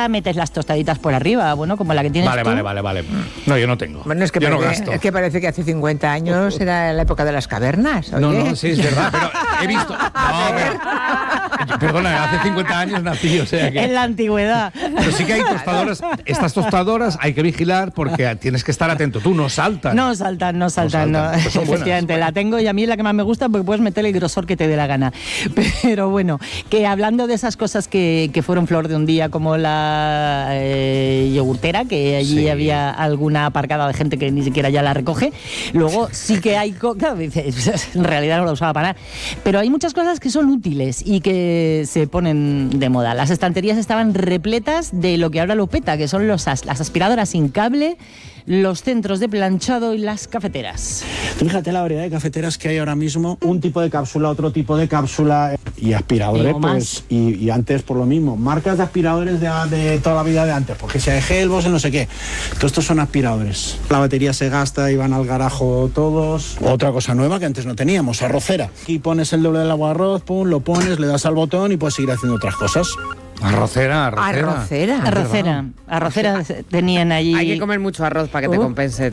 mesa, metes las tostaditas por arriba, bueno, como la que tienes tú. Vale. No, yo no tengo. Bueno, es que, es que parece que hace 50 años era la época de las cavernas. Oye. No, sí, es verdad, pero he visto... Perdona, hace 50 años nací, o sea que... En la antigüedad. Pero sí que hay tostadoras. Estas tostadoras hay que vigilar porque tienes que estar atento. Tú no saltan. No saltan. No. Pues Efectivamente, la tengo y a mí es la que más me gusta porque puedes meter el grosor que te dé la gana. Pero bueno, que hablando de esas cosas que fueron flor de un día, como la yogurtera, que allí había alguna aparcada de gente que ni siquiera ya la recoge. Luego sí que hay... Claro, en realidad no la usaba para nada. Pero hay muchas cosas que son útiles y que se ponen de moda. Las estanterías estaban repletas de lo que ahora lo peta, que son las aspiradoras sin cable, los centros de planchado y las cafeteras. Fíjate la variedad de cafeteras que hay ahora mismo, un tipo de cápsula, otro tipo de cápsula y aspiradores, pues, y antes por lo mismo, marcas de aspiradores de toda la vida de antes, porque si hay Helbos, no sé qué, todos estos son aspiradores. La batería se gasta y van al garajo todos. Otra cosa nueva que antes no teníamos, arrocera. Aquí pones el doble del agua de arroz, pum, lo pones, le das al botón y puedes seguir haciendo otras cosas. Arrocera tenían allí. Hay que comer mucho arroz para que te compense.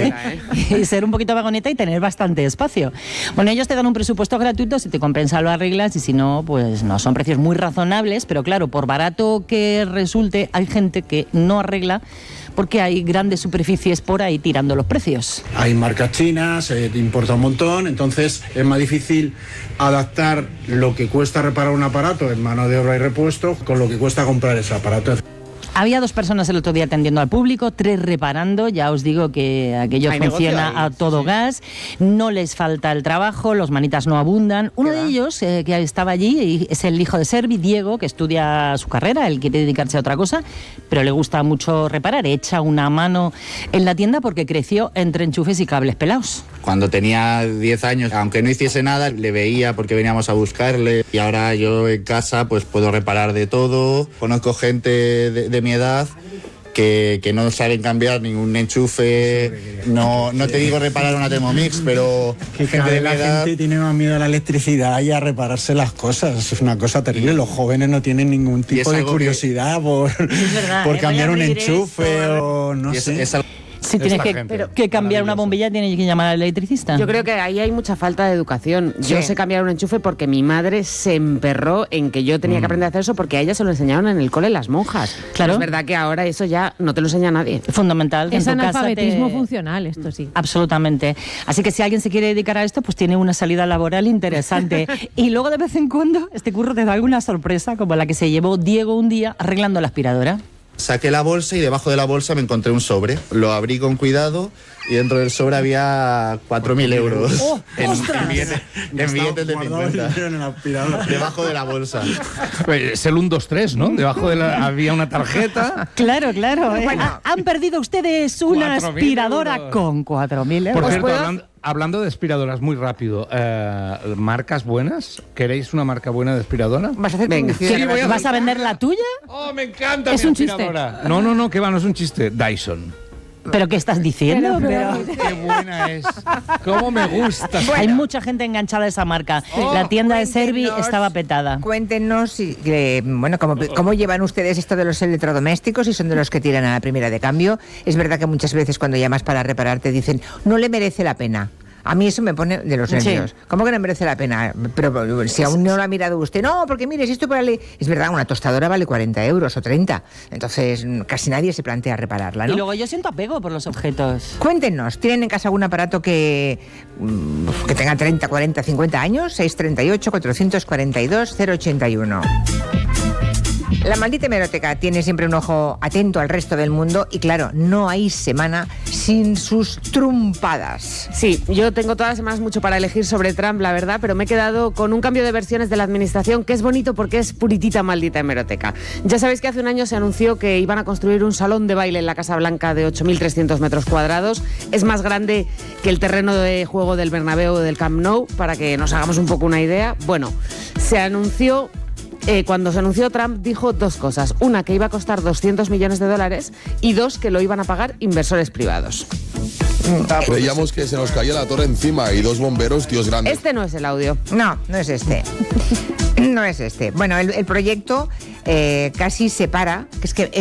Y ser un poquito vagoneta y tener bastante espacio. Bueno, ellos te dan un presupuesto gratuito, si te compensa lo arreglas y si no, pues no. Son precios muy razonables, pero claro, por barato que resulte, hay gente que no arregla porque hay grandes superficies por ahí tirando los precios. Hay marcas chinas, te importa un montón, entonces es más difícil adaptar lo que cuesta reparar un aparato en mano de obra y repuesto con lo que cuesta comprar ese aparato. Había 2 personas el otro día atendiendo al público, 3 reparando. Ya os digo que aquello funciona a todo gas. No les falta el trabajo, los manitas no abundan. Uno de ellos, que estaba allí, es el hijo de Servi, Diego, que estudia su carrera. Él quiere dedicarse a otra cosa, pero le gusta mucho reparar. Echa una mano en la tienda porque creció entre enchufes y cables pelados. Cuando tenía 10 años, aunque no hiciese nada, le veía porque veníamos a buscarle. Y ahora yo en casa pues puedo reparar de todo. Conozco gente de mi edad que no saben cambiar ningún enchufe. No te digo reparar una Thermomix, pero que gente de mi edad... La gente tiene más miedo a la electricidad y a repararse las cosas. Es una cosa terrible. Los jóvenes no tienen ningún tipo de curiosidad por cambiar un enchufe o no sé. Si tienes que cambiar una bombilla, tienes que llamar al electricista. Yo creo que ahí hay mucha falta de educación. Yo sé cambiar un enchufe porque mi madre se emperró en que yo tenía que aprender a hacer eso porque a ella se lo enseñaron en el cole las monjas. Claro. Es verdad que ahora eso ya no te lo enseña nadie. Fundamental. Es analfabetismo funcional, esto sí. Absolutamente. Así que si alguien se quiere dedicar a esto, pues tiene una salida laboral interesante. Y luego de vez en cuando este curro te da alguna sorpresa, como la que se llevó Diego un día arreglando la aspiradora. Saqué la bolsa y debajo de la bolsa me encontré un sobre. Lo abrí con cuidado y dentro del sobre había 4.000 euros en billetes de 50. Debajo de la bolsa. Es el 1, 2, 3, ¿no? Debajo había una tarjeta. Claro. Bueno, han perdido ustedes una aspiradora con 4.000 euros. Por cierto, hablando de aspiradoras, muy rápido, ¿marcas buenas? ¿Queréis una marca buena de aspiradora? ¿Vas a hacer ¿Vas a vender la tuya? ¡Oh, me encanta es mi un aspiradora! Chiste. No, que va, no es un chiste. Dyson. ¿Pero qué estás diciendo? ¡Qué buena es! ¡Cómo me gusta! Bueno, hay mucha gente enganchada a esa marca. La tienda de Servi estaba petada. Cuéntenos cómo llevan ustedes esto de los electrodomésticos, si son de los que tiran a la primera de cambio. Es verdad que muchas veces cuando llamas para reparar te dicen no le merece la pena. A mí eso me pone de los nervios. Sí. ¿Cómo que no merece la pena? Pero si aún no lo ha mirado usted, no, porque mire, si esto vale... Es verdad, una tostadora vale 40 euros o 30. Entonces, casi nadie se plantea repararla, ¿no? Y luego yo siento apego por los objetos. Cuéntenos, ¿tienen en casa algún aparato que tenga 30, 40, 50 años? 638 442 081. La maldita hemeroteca tiene siempre un ojo atento al resto del mundo y claro, no hay semana sin sus trumpadas. Sí, yo tengo todas las semanas mucho para elegir sobre Trump, la verdad, pero me he quedado con un cambio de versiones de la administración que es bonito porque es puritita maldita hemeroteca. Ya sabéis que hace un año se anunció que iban a construir un salón de baile en la Casa Blanca de 8.300 metros cuadrados. Es más grande que el terreno de juego del Bernabéu o del Camp Nou, para que nos hagamos un poco una idea. Bueno, se anunció... cuando se anunció, Trump dijo 2 cosas. Una, que iba a costar $200 millones y 2, que lo iban a pagar inversores privados. Creíamos que se nos caía la torre encima y 2 bomberos, tíos grandes. Este no es el audio. No es este. No es este. Bueno, el proyecto casi se para, que es que